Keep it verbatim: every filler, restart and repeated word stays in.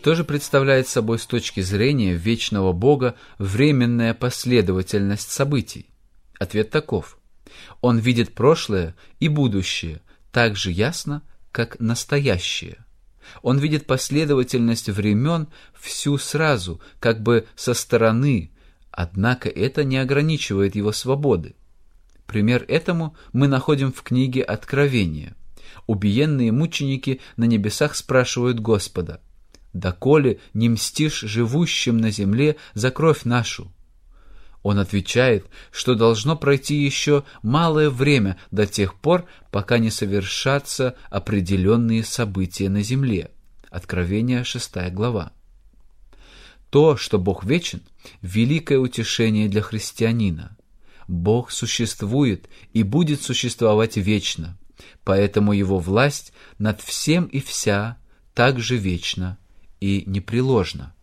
Что же представляет собой с точки зрения вечного Бога временная последовательность событий? Ответ таков. Он видит прошлое и будущее так же ясно, как настоящее. Он видит последовательность времен всю сразу, как бы со стороны, однако это не ограничивает его свободы. Пример этому мы находим в книге Откровения. Убиенные мученики на небесах спрашивают Господа: «Доколе не мстишь живущим на земле за кровь нашу?» Он отвечает, что должно пройти еще малое время до тех пор, пока не совершатся определенные события на земле. Откровение, шестая глава. То, что Бог вечен, великое утешение для христианина. Бог существует и будет существовать вечно, поэтому Его власть над всем и вся также вечна и непреложна.